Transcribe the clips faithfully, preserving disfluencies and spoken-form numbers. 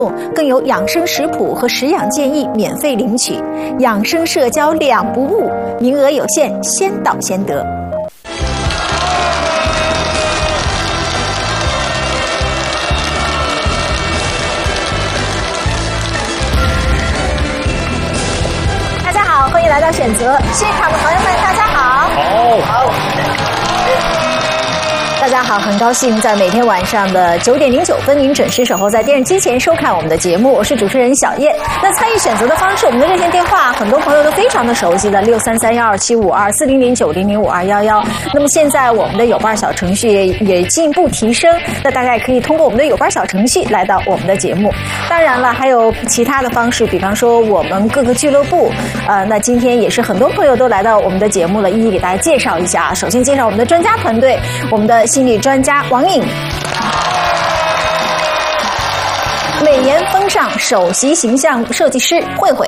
更有养生食谱和食养建议免费领取，养生社交两不误，名额有限，先到先得。大家好，欢迎来到选择现场的朋友们，大家好。 好，好。 大家好，很高兴在每天晚上的九点零九分，您准时守候在电视机前收看我们的节目。我是主持人小叶。那参与选择的方式，我们的热线电话很多朋友都非常的熟悉的六三三幺二七五二四零零九零零五二幺幺。那么现在我们的有伴小程序也也进一步提升，那大家也可以通过我们的有伴小程序来到我们的节目。当然了，还有其他的方式，比方说我们各个俱乐部，呃，那今天也是很多朋友都来到我们的节目了，一一给大家介绍一下。首先介绍我们的专家团队，我们的心理专家王颖，美颜风尚首席形象设计师慧慧。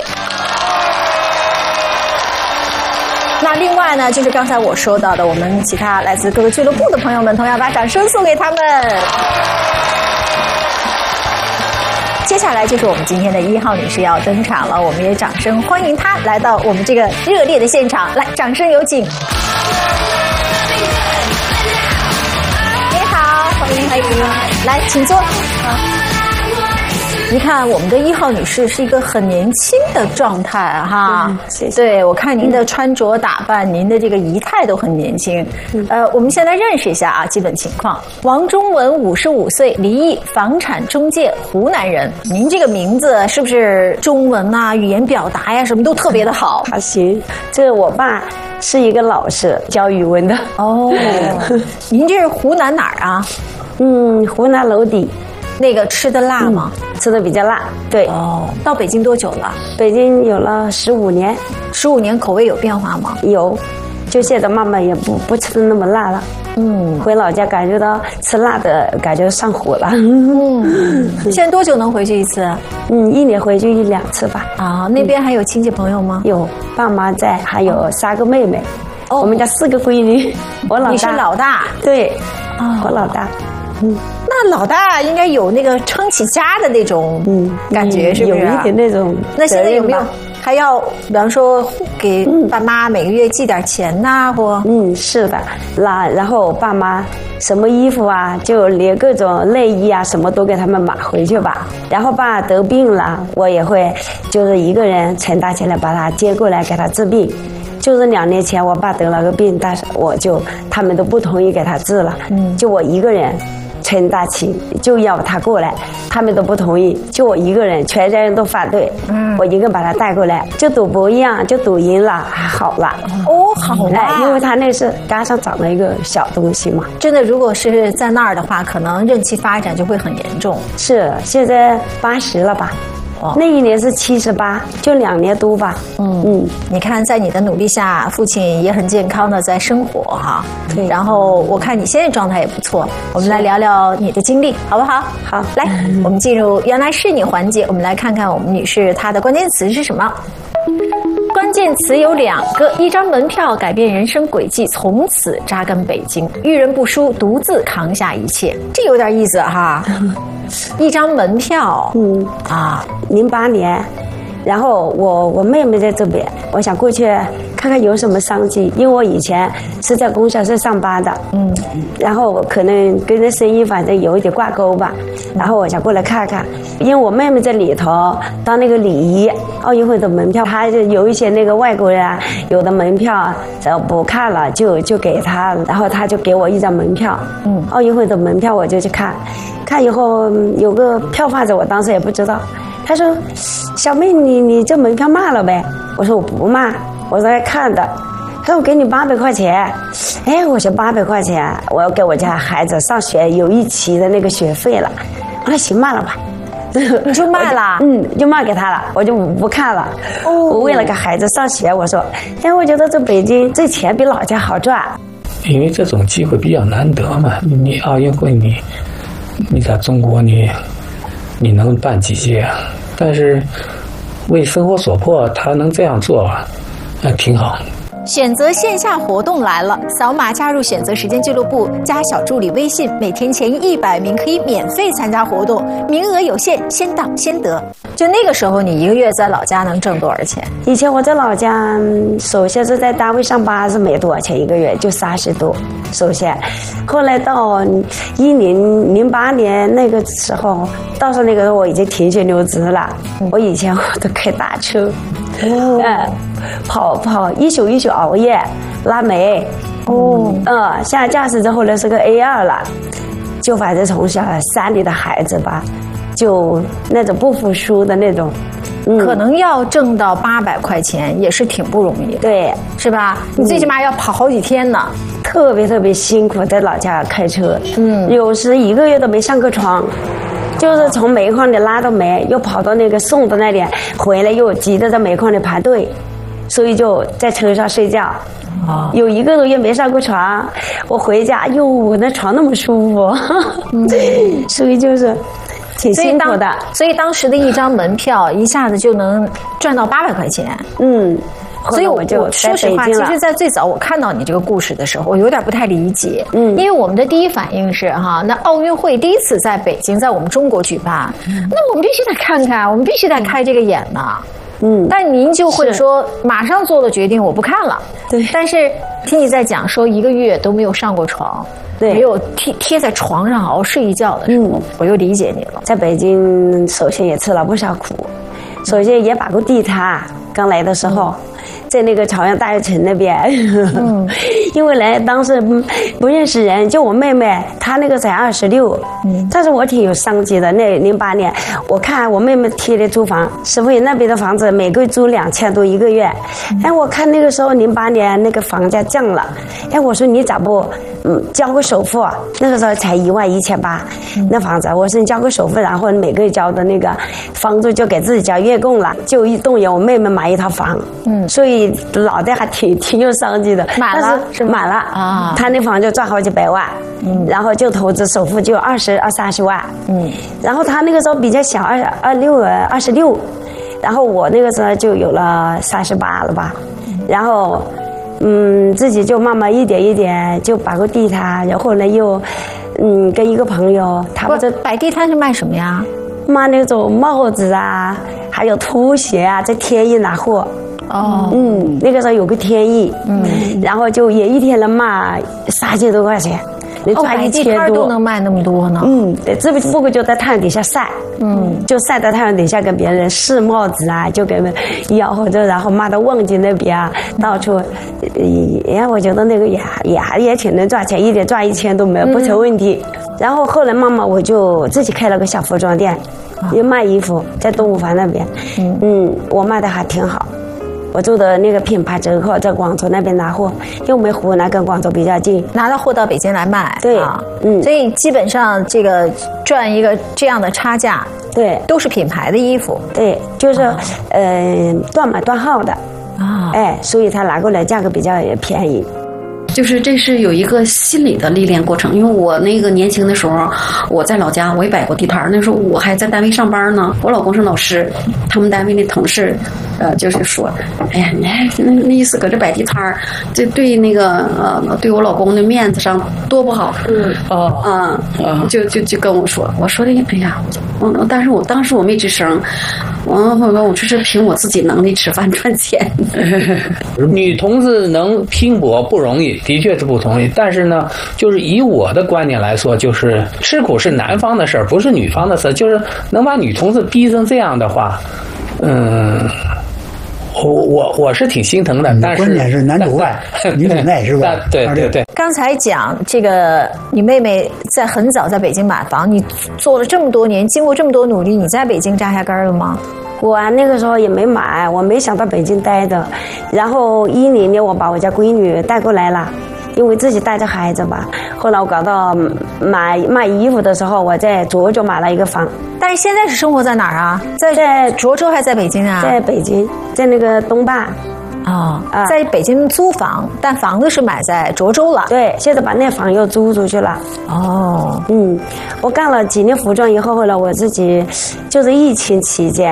那另外呢，就是刚才我说到的，我们其他来自各个俱乐部的朋友们，同样把掌声送给他们。接下来就是我们今天的一号女士要登场了，我们也掌声欢迎她来到我们这个热烈的现场。来，掌声有请。欢迎，来，请坐。你看，我们的一号女士是一个很年轻的状态哈。 嗯、谢谢。 对，我看您的穿着打扮，嗯、您的这个仪态都很年轻。嗯、呃，我们先来认识一下啊，基本情况。王中文，五十五岁，离异，房产中介，湖南人。您这个名字是不是中文呐、语言表达呀，什么都特别的好？ 还行。这我爸是一个老师，教语文的。 哦，您这是湖南哪儿啊？ 嗯，湖南娄底。 那个吃的辣吗？ 嗯、吃的比较辣。对。 哦，到北京多久了？ 北京有了十五年。 十五年口味有变化吗？ 有，就现在慢慢也不不吃的那么辣了。嗯，回老家感觉到吃辣的感觉上火了。 嗯，现在多久能回去一次？ 嗯，一年回去一两次吧。 啊，那边还有亲戚朋友吗？ 有，爸妈在，还有三个妹妹。哦，我们家四个闺女，我老大。 你是老大？ 对，啊、哦，我老大。 嗯，那老大应该有那个撑起家的那种嗯感觉，是不是？ 有一点那种。 那现在有没有还要，比方说给爸妈每个月寄点钱呐、啊，或嗯是的，那然后爸妈什么衣服啊，就连各种内衣啊，什么都给他们买回去吧。然后爸得病了，我也会就是一个人承担起来把他接过来给他治病。就是两年前我爸得了个病，但是我就他们都不同意给他治了，嗯，就我一个人承担起，就要他过来，他们都不同意，就我一个人，全家人都反对，嗯，我一个人把他带过来，就赌博一样，就赌赢了，还好了。 哦，好了、 哎，因为他那是肝上长了一个小东西嘛。 真的，如果是在那儿的话，可能任期发展就会很严重。 是，现在八十了吧？那一年是七十八，就两年多吧。 嗯嗯，你看，在你的努力下，父亲也很健康的在生活哈。对。然后我看你现在状态也不错，我们来聊聊你的经历，好不好？ 好， 来，我们进入原来是你环节，我们来看看我们女士她的关键词是什么。关键词有两个，一张门票改变人生轨迹，从此扎根北京，遇人不淑，独自扛下一切，这有点意思哈。一张门票，嗯啊， 零八年，然后我我妹妹在这边，我想过去看看有什么商机，因为我以前是在供销社上班的，嗯，然后可能跟这生意反正有一点挂钩吧，然后我想过来看看，因为我妹妹在里头当那个礼仪，奥运会的门票，她就有一些那个外国人啊，有的门票只要不看了就就给她，然后她就给我一张门票，嗯，奥运会的门票我就去看，看以后有个票贩子，我当时也不知道，他说：“小妹，你你这门票卖了呗？”我说：“我不卖，我在那看的。”他说：“我给你八百块钱。”哎，我说八百块钱，我要给我家孩子上学有一期的那个学费了。我说行，卖了吧。 你就卖了？ 嗯，就卖给他了，我就不看了。哦，我为了给孩子上学，我说，哎，我觉得这北京这钱比老家好赚。 因为这种机会比较难得嘛，你奥运会你你在中国你你能办几届啊？但是为生活所迫，他能这样做，那挺好。 选择线下活动来了，扫码加入选择时间俱乐部，加小助理微信，每天前一百名可以免费参加活动，名额有限，先到先得。就那个时候，你一个月在老家能挣多少钱？ 以前我在老家，首先是在单位上班是没多少钱一个月，就三十多。首先，后来到一零零八年那个时候，到时候那个时候我已经停学留职了。我以前我都开大车，哦、嗯，跑跑一宿一宿熬夜拉煤。哦，嗯，下驾驶之后呢是个 A 二了，就反正从小山里的孩子吧。就那种不服输的那种， 嗯、可能要挣到八百块钱也是挺不容易的， 对， 是吧？你最起码要跑好几天呢， 嗯、特别特别辛苦，在老家开车，嗯，有时一个月都没上过床，就是从煤矿里拉到煤，又跑到那个送的那里，回来又急着在煤矿里排队，所以就在车上睡觉。哦、有一个多月没上过床，我回家，哟，我那床那么舒服，嗯、所以就是。挺辛苦的， 所以当时的一张门票一下子就能赚到八百块钱。嗯，所以我就说实话，其实，在最早我看到你这个故事的时候，我有点不太理解。嗯，因为我们的第一反应是哈，那奥运会第一次在北京，在我们中国举办，嗯、那我们必须得看看，我们必须得开这个眼呐。嗯，但您就会说，马上做了决定，我不看了。对，但是听你在讲说一个月都没有上过床。没有贴贴在床上熬睡一觉的时候，嗯、我就理解你了。 在北京，首先也吃了不少苦，首先也把过地摊。刚来的时候，嗯、在那个朝阳大悦城那边，嗯、因为来当时不认识人，就我妹妹，她那个才二十六，但是我挺有商机的。那零八年，我看我妹妹贴的租房，石富那边的房子每个月租两千多一个月。嗯、哎，我看那个时候零八年那个房价降了，哎，我说你咋不？嗯，交个首付，那个时候才一万一千八，那房子，我说你交个首付，然后每个月交的那个房租就给自己交月供了，就一动员我妹妹买一套房，嗯，所以脑袋还挺挺有商机的， 买了是买了啊，他那房就赚好几百万，嗯，然后就投资首付就二十二三十万，嗯，然后他那个时候比较小，二二六二十六，然后我那个时候就有了三十八了吧，然后。嗯，自己就慢慢一点一点就摆个地摊，然后呢又，嗯，跟一个朋友，他不是摆地摊是卖什么呀？ 卖那种帽子啊，还有拖鞋啊，在天意拿货。哦，嗯，那个时候有个天意，嗯，然后就也一天能卖三千多块钱。你赚一千多都能卖那么多呢？ 嗯，对，这不不过就在太阳底下晒，嗯，就晒在太阳底下跟别人试帽子啊，就给们吆喝着，然后卖到望京那边啊，到处，哎，我觉得那个也也还也挺能赚钱，一点赚一千都没有不成问题。嗯、然后后来慢慢我就自己开了个小服装店，也卖衣服，在东五环那边，嗯嗯，我卖的还挺好。我做的那个品牌折扣在广州那边拿货，因为我们湖南跟广州比较近， 拿到货到北京来卖。 对，啊、 嗯，所以基本上这个赚一个这样的差价， 对， 都是品牌的衣服。 对，就是、啊、呃断码断号的啊，哎，所以他拿过来价格比较便宜。 就是这是有一个心理的历练过程，因为我那个年轻的时候，我在老家我也摆过地摊，那时候我还在单位上班呢，我老公是老师，他们单位的同事，呃，就是说，哎呀，你那那意思搁这摆地摊，这对那个呃对我老公的面子上多不好，嗯哦啊，就就就跟我说，我说的哎呀，嗯，但是我当时我没吱声，我我我这是凭我自己能力吃饭赚钱。 女同志能拼搏不容易。的确是不同意，但是呢，就是以我的观点来说，就是吃苦是男方的事儿，不是女方的事儿。就是能把女同志逼成这样的话，嗯，我我我是挺心疼的。但是关键是男主外，女主内是吧？ 对对对。 刚才讲这个，你妹妹在很早在北京买房，你做了这么多年，经过这么多努力，你在北京扎下根了吗？ 我那个时候也没买，我没想到北京待的。然后一零年我把我家闺女带过来了，因为自己带着孩子吧。后来我搞到买卖衣服的时候，我在涿州买了一个房。 但是现在是生活在哪儿啊？在在涿州还是在北京啊？ 在北京，在那个东坝。 哦，啊，在北京租房，但房子是买在涿州了。 对，现在把那房又租出去了。哦，嗯，我干了几年服装以后，后来我自己就是疫情期间，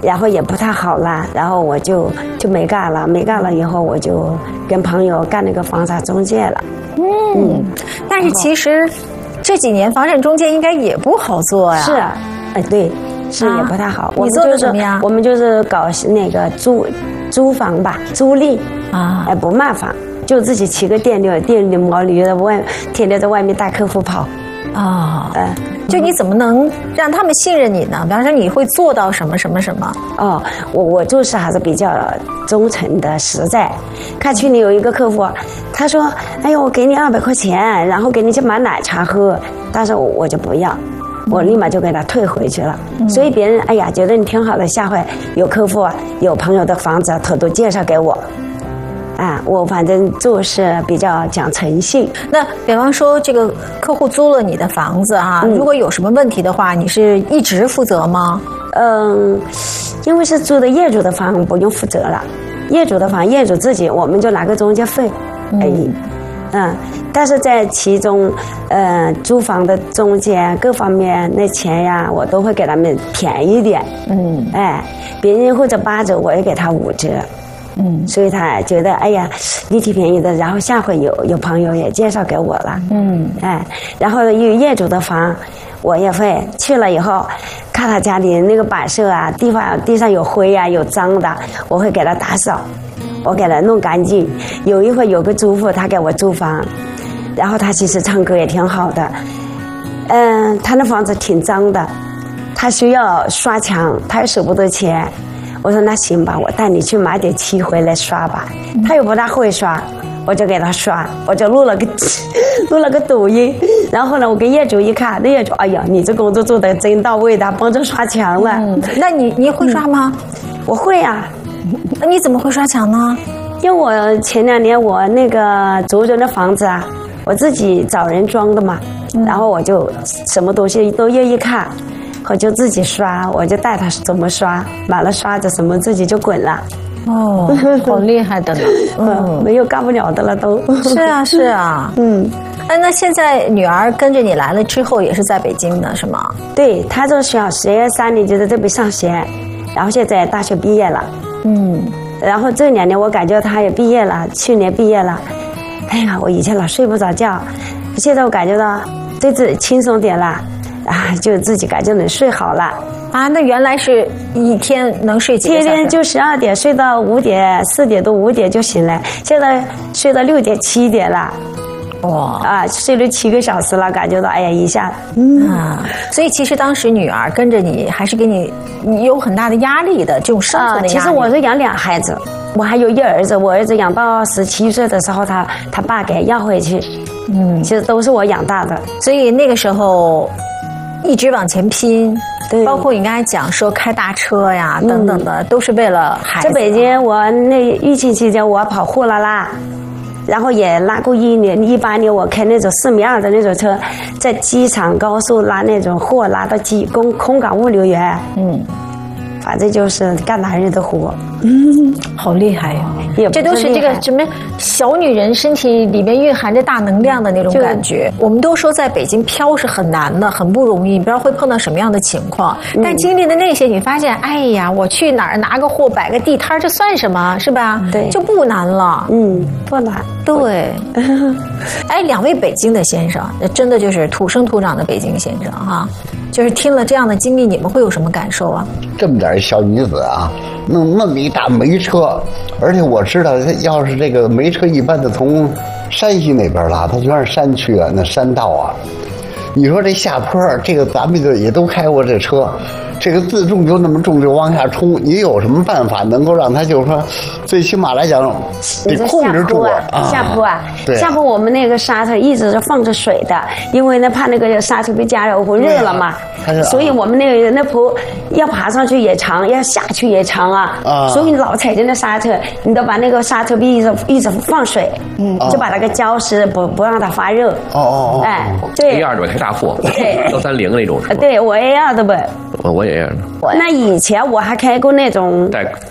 然后也不太好了，然后我就就没干了，没干了以后我就跟朋友干那个房产中介了。 嗯，嗯但是其实这几年房产中介应该也不好做呀。 是啊，哎对，是也不太好。 啊、你做的怎么样？ 我们就是搞那个租租房吧，租赁啊，哎不卖房，就自己骑个电驴，电驴毛驴的外，天天在外面带客户跑。 啊、哦，嗯，就你怎么能让他们信任你呢？比方说你会做到什么什么什么？ 哦，我我做事还是比较忠诚的、实在。看去年有一个客户，他说：“哎呦，我给你二百块钱，然后给你去买奶茶喝。”但是我我就不要，我立马就给他退回去了。嗯、所以别人哎呀，觉得你挺好的，下回有客户、有朋友的房子，他都介绍给我。啊，我反正做事比较讲诚信。 那比方说，这个客户租了你的房子哈、啊嗯，如果有什么问题的话，你是一直负责吗？ 嗯，因为是租的业主的房，不用负责了。业主的房，业主自己，我们就拿个中介费而已。嗯，嗯但是在其中，呃，租房的中介各方面那钱呀，我都会给他们便宜点。嗯，哎，别人或者八折，我也给他五折。嗯，所以他觉得哎呀，你挺便宜的，然后下回有有朋友也介绍给我了。嗯，哎，然后有业主的房，我也会去了以后，看他家里那个摆设啊，地方地上有灰啊，有脏的，我会给他打扫，我给他弄干净。有一回有个租户他给我租房，然后他其实唱歌也挺好的，嗯，他那房子挺脏的，他需要刷墙，他也舍不得钱。我说那行吧，我带你去买点漆回来刷吧。他又不大会刷，我就给他刷，我就录了个录了个抖音。然后呢，我跟业主一看，那业主哎呀，你这工作做得真到位的，帮着刷墙了。 嗯、那你你会刷吗？ 嗯、我会啊。 那你怎么会刷墙呢？ 因为我前两年我那个竹人的房子啊，我自己找人装的嘛，嗯、然后我就什么东西都愿意看。我就自己刷，我就带他怎么刷，买了刷子什么自己就滚了。 哦，好厉害的呢！ 嗯，没有干不了的了都。 是啊，是啊。嗯，哎，那现在女儿跟着你来了之后，也是在北京的是吗？ 对，她从小学三年级在这边上学，然后现在大学毕业了。嗯，然后这两年我感觉她也毕业了，去年毕业了。哎呀，我以前老睡不着觉，现在我感觉到对自己轻松点了。啊，就自己感觉能睡好了啊！那原来是一天能睡几个小时？ 天天就十二点睡到五点，四点多五点就醒来，现在睡到六点七点了。哇啊，睡了七个小时了，感觉到哎呀一下， 嗯啊，所以其实当时女儿跟着你，还是给你你有很大的压力的，这种生存的压力。 啊，其实我是养俩孩子，我还有一儿子，我儿子养到十七岁的时候，他他爸给要回去，嗯，其实都是我养大的， 所以那个时候。一直往前拼，对，包括你刚才讲说开大车呀、嗯、等等的，都是为了孩子。 在北京，我那疫情期间我跑货拉拉，然后也拉过一年，一八年我开那种四米二的那种车，在机场高速拉那种货，拉到机空空港物流员。嗯，反正就是干男人的活。 嗯，好厉害呀！这都是这个什么小女人身体里面蕴含着大能量的那种感觉。我们都说在北京飘是很难的，很不容易，你不知道会碰到什么样的情况。嗯、但经历的那些，你发现，哎呀，我去哪儿拿个货，摆个地摊，这算什么？是吧？ 对， 就不难了。 嗯，不难。 对。哎，两位北京的先生，真的就是土生土长的北京先生哈、啊。就是听了这样的经历，你们会有什么感受啊？ 这么点小女子啊，弄那么一大煤车，而且我知道，要是这个煤车一般的从山西那边拉，它全是山区啊，那山道啊。你说这下坡，这个咱们就也都开过这车，这个自重就那么重就往下冲，你有什么办法能够让它就是说，最起码来讲得控制住啊？下坡啊，对，下坡我们那个刹车一直是放着水的，因为呢怕那个刹车被加热或热了嘛，所以我们那个那坡要爬上去也长，要下去也长啊，啊所以老踩着那刹车，你都把那个刹车臂一直一直放水，嗯，就把那个胶实不不让它发热。 哦哦哦， 哎，对 ，A 二的开大货， 对， 幺三零那种是吧？ 对，我 A 二的呗。 我我也 A 二的。 那以前我还开过那种带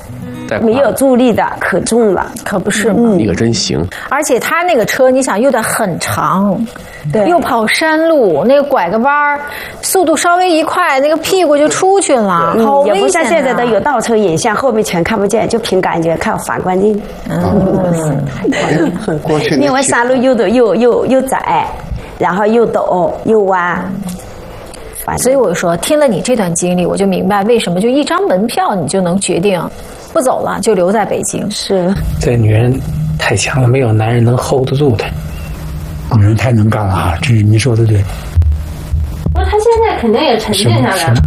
没有助力的，可重了， 可不是吗？ 嗯、你可真行。 而且他那个车，你想又得很长， 对， 又跑山路，那个拐个弯儿，速度稍微一快，那个屁股就出去了， 嗯、 好危险、啊！ 也不像现在的有倒车影像，后面全看不见，就凭感觉，靠反光镜。 嗯， 过去因为山路又陡又又又窄，然后又陡又弯。 所以我说，听了你这段经历，我就明白为什么就一张门票你就能决定不走了，就留在北京。 是， 这女人太强了，没有男人能 hold 得住她。 女人太能干了啊！这你说的对。 不是，她现在肯定也沉淀下来了。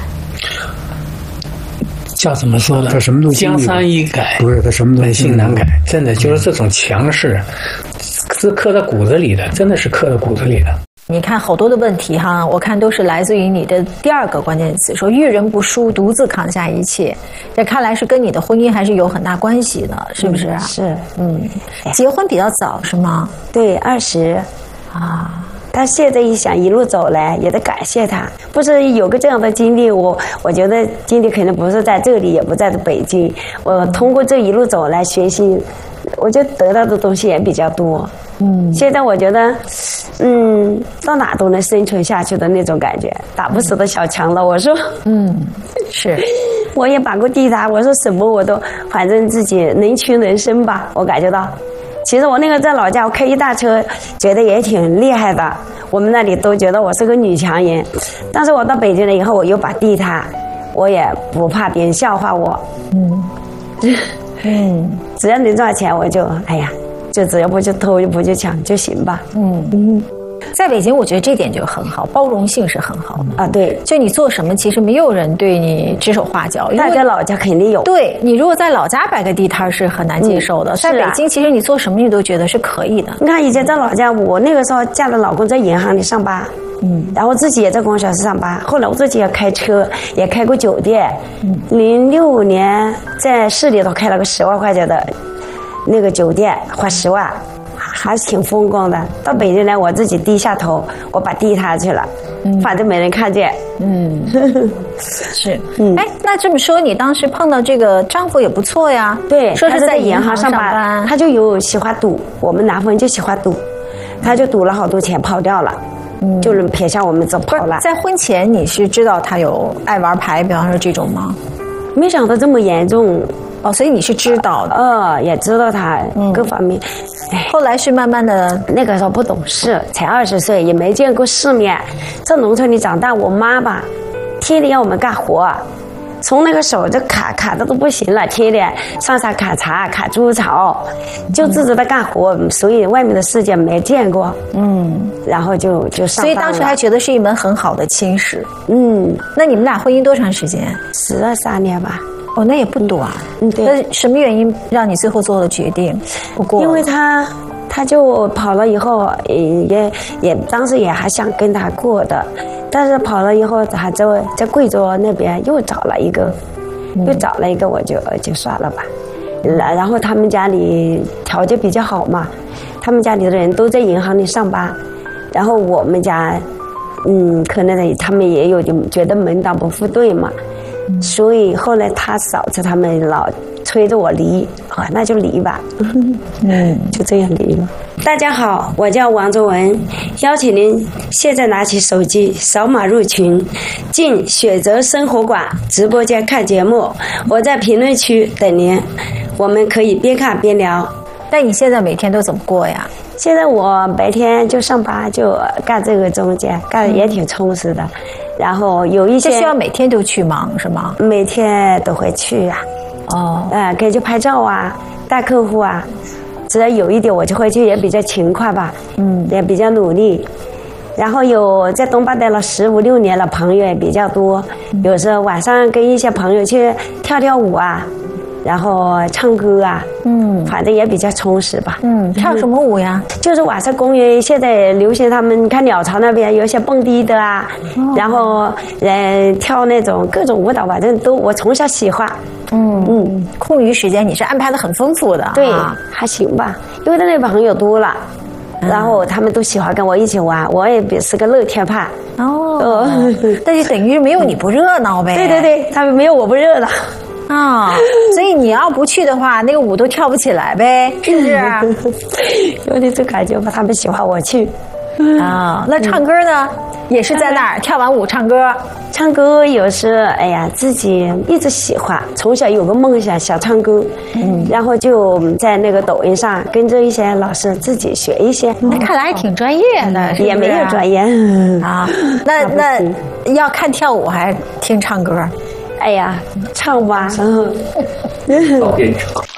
叫怎么说呢？ 他什么都江山易改， 不是他什么都本性难改。真的就是这种强势，是刻在骨子里的，真的是刻在骨子里的。 你看好多的问题哈，我看都是来自于你的第二个关键词，说遇人不淑，独自扛下一切。这看来是跟你的婚姻还是有很大关系的，是不是？ 嗯、是， 嗯，结婚比较早是吗？ 对，二十，啊。他现在一想，一路走来也得感谢他，不是有个这样的经历，我我觉得经历肯定不是在这里，也不在北京。我通过这一路走来学习，我觉得得到的东西也比较多。嗯，现在我觉得，嗯，到哪都能生存下去的那种感觉，打不死的小强了。我说， 嗯，是， 我也把过地摊，我说什么我都，反正自己能屈能伸吧，我感觉到。其实我那个在老家，我开一大车，觉得也挺厉害的。我们那里都觉得我是个女强人，但是我到北京了以后，我又把地摊，我也不怕别人笑话我。嗯，嗯，只要能赚钱，我就哎呀，就只要不去偷，不去抢就行吧。嗯嗯。 在北京，我觉得这点就很好，包容性是很好的啊。对， 就你做什么，其实没有人对你指手画脚。 但在老家肯定有。 对，你如果在老家摆个地摊是很难接受的，嗯啊、在北京，其实你做什么你都觉得是可以的。 你看以前在老家，我那个时候嫁的老公在银行里上班，嗯，然后自己也在供销社上班，后来我自己也开车，也开过酒店。嗯，零六年在市里头开了个十万块钱的那个酒店，花十万。还是挺风光的。到北京来，我自己低下头，我把地摊去了，嗯、反正没人看见。嗯， 是。嗯，哎，那这么说，你当时碰到这个丈夫也不错呀？ 对， 说是在银行上班， 上班他就有喜欢赌，我们南方人就喜欢赌，他就赌了好多钱跑掉了，嗯、就是撇下我们走跑了。 在婚前你是知道他有爱玩牌，比方说这种吗？ 没想到这么严重。 哦，所以你是知道的， 呃，也知道他各方面。 嗯、后来是慢慢的， 那个时候不懂事，才二十岁，也没见过世面。在农村里长大，我妈吧，天天让我们干活，从那个手就卡卡的都不行了，天天上山砍柴、砍猪草，就自己在干活，嗯、所以外面的世界没见过。嗯，然后就就上班了。 所以当时还觉得是一门很好的亲事。 嗯， 那你们俩婚姻多长时间？ 十二三年吧。 哦，那也不短。嗯，对。那什么原因让你最后做了决定？不过， 因为他他就跑了以后，也也当时也还想跟他过的，但是跑了以后，他在在贵州那边又找了一个，嗯、又找了一个，我就就算了吧。然然后他们家里条件比较好嘛，他们家里的人都在银行里上班，然后我们家，嗯，可能他们也有点觉得门当不户对嘛。所以后来他嫂子他们老催着我离，啊，那就离吧，嗯，就这样离了。大家好，我叫王卓文，邀请您现在拿起手机扫码入群，进雪泽生活馆直播间看节目，我在评论区等您，我们可以边看边聊。 那你现在每天都怎么过呀？ 现在我白天就上班，就干这个中间，干得也挺充实的。嗯，然后有一些这需要每天都去忙是吗？ 每天都会去啊。哦，呃，给去拍照啊，带客户啊，只要有一点我就会去，也比较勤快吧。嗯，也比较努力。然后有在东坝待了十五六年了，朋友也比较多。嗯、有时候晚上跟一些朋友去跳跳舞啊，然后唱歌啊，嗯，反正也比较充实吧。 嗯，跳什么舞呀？ 就是晚上公园现在流行，他们看鸟巢那边有些蹦迪的啊，哦、然后呃跳那种各种舞蹈，反正都我从小喜欢。 嗯嗯，空余时间你是安排的很丰富的。 对，啊、还行吧，因为那朋友多了，嗯、然后他们都喜欢跟我一起玩，我也是个乐天派。 哦，那就等于没有你不热闹呗。 对对对，他们没有我不热闹。 啊，所以你要不去的话，那个舞都跳不起来呗，是不是？ 有的就感觉吧，他们喜欢我去。 啊，那唱歌呢？也是在那儿跳完舞唱歌。 唱歌有时哎呀，自己一直喜欢，从小有个梦想想唱歌，嗯，然后就在那个抖音上跟着一些老师自己学一些。 那看来还挺专业的，是不是也没有专业啊。那那要看跳舞还是听唱歌？ 哎呀，唱吧。 早点唱。